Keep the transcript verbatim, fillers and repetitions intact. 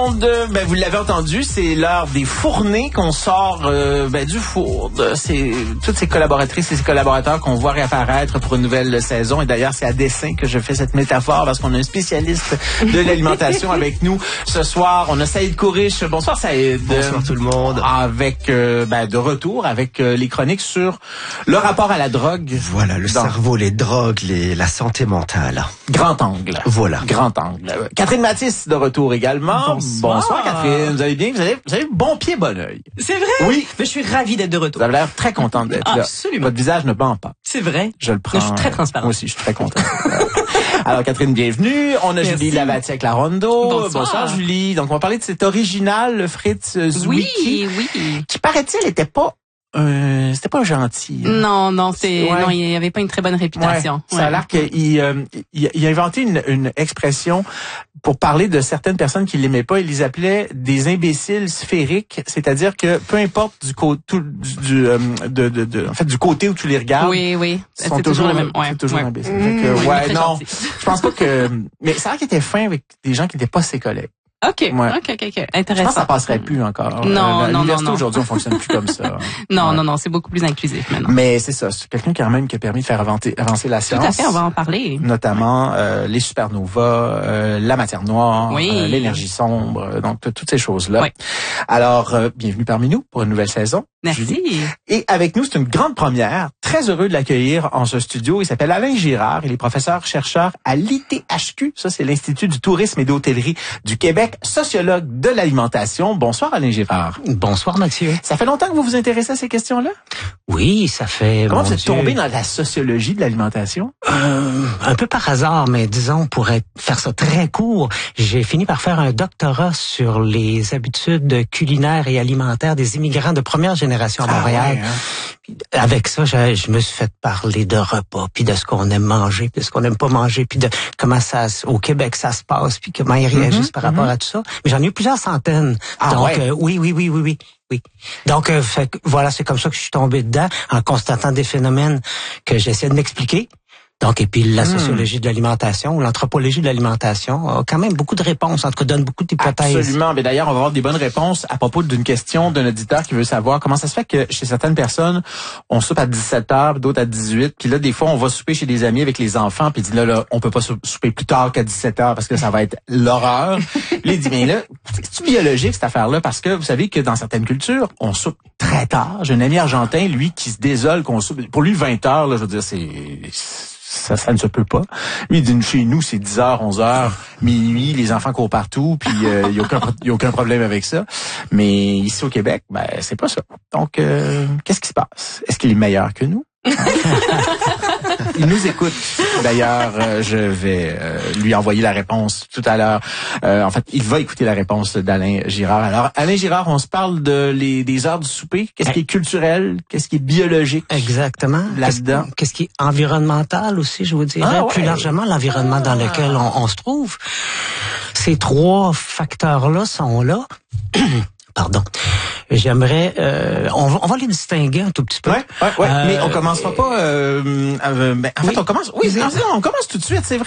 De, ben, vous l'avez entendu, c'est l'heure des fournées qu'on sort euh, ben, du four. De, c'est toutes ces collaboratrices et ces collaborateurs qu'on voit réapparaître pour une nouvelle saison. Et d'ailleurs, c'est à dessein que je fais cette métaphore parce qu'on a un spécialiste de l'alimentation avec nous ce soir. On a Saïd Kourish. Bonsoir Saïd. Bonsoir tout le monde. Avec euh, ben, de retour avec euh, les chroniques sur le rapport à la drogue. Voilà, le Dans... cerveau, les drogues, les, la santé mentale. Grand angle. Voilà. Grand angle. Catherine Mathis de retour également. Bonsoir. Bonsoir Catherine, vous allez bien? Vous avez, vous avez bon pied, bon oeil. C'est vrai? Oui. Mais je suis ravie d'être de retour. Vous avez l'air très contente d'être ah, là. Absolument. Votre visage ne band pas. C'est vrai? Je le prends. Je suis très transparente. Moi aussi, je suis très contente. Alors Catherine, bienvenue. On a Merci. Julie Lavatiec-Larondo. Bonsoir. Bonsoir Julie. Donc on va parler de cet original, le Fritz Zwicky. Oui, oui. Qui paraît-il était pas Euh, c'était pas gentil. Hein. Non, non, c'est ouais. non, il avait pas une très bonne réputation. Ouais. Ça ouais. a l'air qu'il euh, il, il a inventé une, une expression pour parler de certaines personnes qui l'aimaient pas. Il les appelait des imbéciles sphériques, c'est-à-dire que peu importe du côté du, du euh, de, de, de en fait du côté où tu les regardes. Oui, oui. Ils sont c'est toujours, toujours le même. Ouais. C'est toujours ouais. imbécile. Mmh, fait que, oui, ouais, non. gentil. Je pense pas que mais c'est vrai qu'il était fin avec des gens qui n'étaient pas ses collègues. OK, ouais. OK, OK, OK. Intéressant. Je pense que ça passerait plus encore. Non, euh, non, non, non. Aujourd'hui, on fonctionne plus comme ça. non, ouais. non, non, c'est beaucoup plus inclusif maintenant. Mais c'est ça, c'est quelqu'un qui a même qui a permis de faire avancer, avancer la science. Tout à fait, on va en parler. Notamment euh, les supernovas, euh, la matière noire, oui. euh, l'énergie sombre, donc toutes ces choses-là. Oui. Alors, euh, bienvenue parmi nous pour une nouvelle saison. Merci. Julie. Et avec nous, c'est une grande première. Très heureux de l'accueillir en ce studio. Il s'appelle Alain Girard. Il est professeur-chercheur à l'I T H Q. Ça, c'est l'Institut du tourisme et d'hôtellerie du Québec. Sociologue de l'alimentation. Bonsoir, Alain Girard. Bonsoir, Mathieu. Ça fait longtemps que vous vous intéressez à ces questions-là? Oui, ça fait... Comment mon vous êtes Dieu, tombé dans la sociologie de l'alimentation? Euh, un peu par hasard, mais disons, pour être, faire ça très court, j'ai fini par faire un doctorat sur les habitudes culinaires et alimentaires des immigrants de première génération à Montréal. Ah ouais, hein? Avec ça, je, je me suis fait parler de repas, puis de ce qu'on aime manger, puis de ce qu'on n'aime pas manger, puis de comment ça au Québec ça se passe, puis comment ils réagissent mm-hmm, par rapport mm-hmm. à tout ça. Mais j'en ai eu plusieurs centaines. Ah Donc ouais. euh, oui, oui, oui, oui, oui. Oui. Donc, euh, fait, voilà, c'est comme ça que je suis tombé dedans, en constatant des phénomènes que j'essaie de m'expliquer. Donc, et puis la sociologie de l'alimentation, l'anthropologie de l'alimentation a quand même beaucoup de réponses, en tout cas donne beaucoup d'hypothèses. Absolument. Mais d'ailleurs, on va avoir des bonnes réponses à propos d'une question d'un auditeur qui veut savoir comment ça se fait que chez certaines personnes, on soupe à dix-sept heures, d'autres à dix-huit. Puis là, des fois, on va souper chez des amis avec les enfants, puis il dit là, là, on peut pas souper plus tard qu'à dix-sept heures parce que ça va être l'horreur. Là, il dit, mais là, c'est biologique cette affaire-là parce que vous savez que dans certaines cultures, on soupe très tard. J'ai un ami argentin, lui, qui se désole qu'on soupe. Pour lui, vingt heures, là, je veux dire, c'est... Ça, ça ne se peut pas. Lui, il dit, chez nous, c'est dix heures, onze heures, minuit, les enfants courent partout, puis il euh, y a aucun, y a aucun problème avec ça. Mais ici au Québec, ben c'est pas ça. Donc, euh, qu'est-ce qui se passe? Est-ce qu'il est meilleur que nous? Il nous écoute. D'ailleurs, euh, je vais euh, lui envoyer la réponse tout à l'heure. Euh, en fait, il va écouter la réponse d'Alain Girard. Alors, Alain Girard, on se parle de les des heures du souper. Qu'est-ce qui est culturel? Qu'est-ce qui est biologique? Exactement. Là-dedans. Qu'est-ce, qu'est-ce qui est environnemental aussi, je vous dirais. Ah, ouais. Plus largement, l'environnement ah. dans lequel on, on se trouve. Ces trois facteurs-là sont là. Pardon. J'aimerais, euh, on, va, on va les distinguer un tout petit peu. Ouais, ouais, ouais. Euh, mais on commencera pas. Euh, euh, ben, en oui. fait, on commence. Oui, on commence tout de suite. C'est vrai.